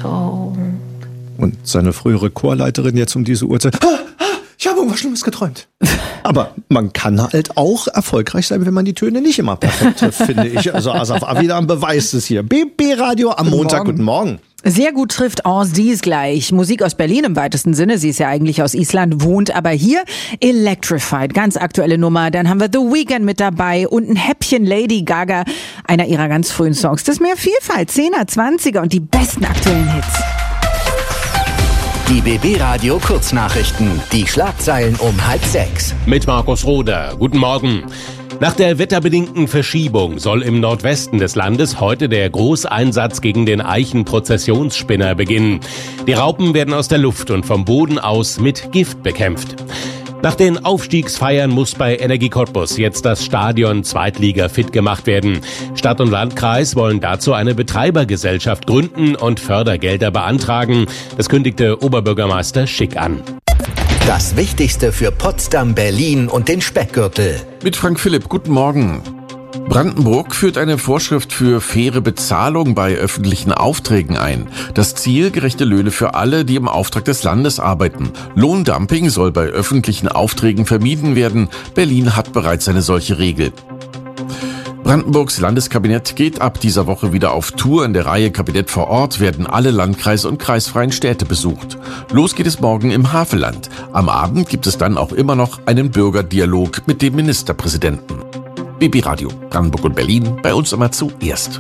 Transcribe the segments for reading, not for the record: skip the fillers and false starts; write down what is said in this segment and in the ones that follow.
so. Und seine frühere Chorleiterin jetzt um diese Uhrzeit. Ich habe irgendwas Schlimmes geträumt. Aber man kann halt auch erfolgreich sein, wenn man die Töne nicht immer perfekt trifft, finde ich. Also Asaf Avidan beweist es hier. BB Radio am Montag. Guten Morgen. Sehr gut trifft Dies gleich. Musik aus Berlin im weitesten Sinne. Sie ist ja eigentlich aus Island, wohnt aber hier. Electrified, ganz aktuelle Nummer. Dann haben wir The Weeknd mit dabei und ein Häppchen Lady Gaga, einer ihrer ganz frühen Songs. Das ist mehr Vielfalt, 10er, 20er und die besten aktuellen Hits. Die BB Radio Kurznachrichten. Die Schlagzeilen um 5:30. Mit Markus Roder. Guten Morgen. Nach der wetterbedingten Verschiebung soll im Nordwesten des Landes heute der Großeinsatz gegen den Eichenprozessionsspinner beginnen. Die Raupen werden aus der Luft und vom Boden aus mit Gift bekämpft. Nach den Aufstiegsfeiern muss bei Energie Cottbus jetzt das Stadion Zweitliga fit gemacht werden. Stadt und Landkreis wollen dazu eine Betreibergesellschaft gründen und Fördergelder beantragen. Das kündigte Oberbürgermeister Schick an. Das Wichtigste für Potsdam, Berlin und den Speckgürtel. Mit Frank Philipp, guten Morgen. Brandenburg führt eine Vorschrift für faire Bezahlung bei öffentlichen Aufträgen ein. Das Ziel: gerechte Löhne für alle, die im Auftrag des Landes arbeiten. Lohndumping soll bei öffentlichen Aufträgen vermieden werden. Berlin hat bereits eine solche Regel. Brandenburgs Landeskabinett geht ab dieser Woche wieder auf Tour. In der Reihe Kabinett vor Ort werden alle Landkreise und kreisfreien Städte besucht. Los geht es morgen im Havelland. Am Abend gibt es dann auch immer noch einen Bürgerdialog mit dem Ministerpräsidenten. BB Radio, Brandenburg und Berlin, bei uns immer zuerst.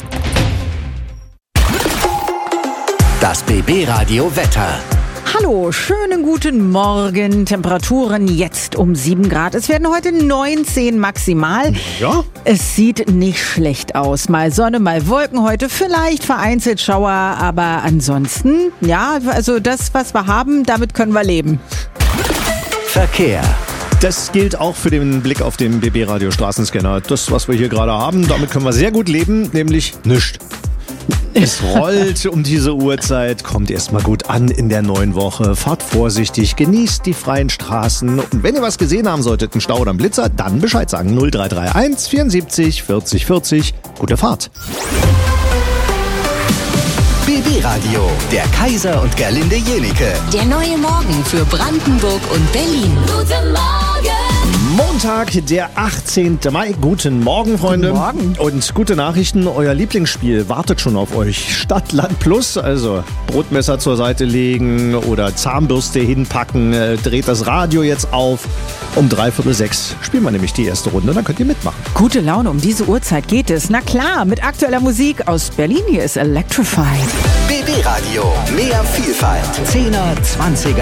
Das BB Radio Wetter. Hallo, schönen guten Morgen. Temperaturen jetzt um 7 Grad. Es werden heute 19 maximal. Ja? Es sieht nicht schlecht aus. Mal Sonne, mal Wolken heute. Vielleicht vereinzelt Schauer, aber ansonsten, ja, also das, was wir haben, damit können wir leben. Verkehr. Das gilt auch für den Blick auf den BB Radio Straßenscanner. Das, was wir hier gerade haben, damit können wir sehr gut leben, nämlich nichts. Es rollt um diese Uhrzeit, kommt erstmal gut an in der neuen Woche. Fahrt vorsichtig, genießt die freien Straßen. Und wenn ihr was gesehen haben solltet, einen Stau oder einen Blitzer, dann Bescheid sagen. 0331 74 40 40. Gute Fahrt. BB Radio, der Kaiser und Gerlinde Jenike. Der neue Morgen für Brandenburg und Berlin. Guten Morgen! Montag, der 18. Mai. Guten Morgen, Freunde. Guten Morgen. Und gute Nachrichten, euer Lieblingsspiel wartet schon auf euch. Stadt, Land Plus, also Brotmesser zur Seite legen oder Zahnbürste hinpacken. Dreht das Radio jetzt auf. Um 5:45 spielen wir nämlich die erste Runde, dann könnt ihr mitmachen. Gute Laune, um diese Uhrzeit geht es. Na klar, mit aktueller Musik aus Berlin. Hier ist Electrified. BB Radio, mehr Vielfalt. 10er, 20er.